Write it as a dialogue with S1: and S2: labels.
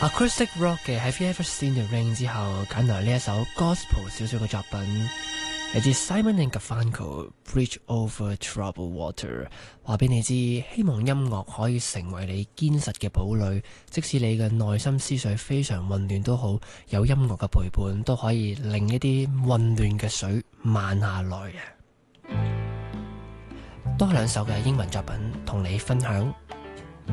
S1: Acoustic Rock 嘅 Have You Ever Seen the Rain 之後，揀來呢一首 Gospel 少少嘅作品，嚟自 Simon and Garfunkel Bridge Over Troubled Water。話俾你知，希望音樂可以成為你堅實嘅堡壘，即使你嘅內心思緒非常混亂都好，有音樂嘅陪伴都可以令一啲混亂嘅水慢下來嘅。多兩首嘅英文作品同你分享。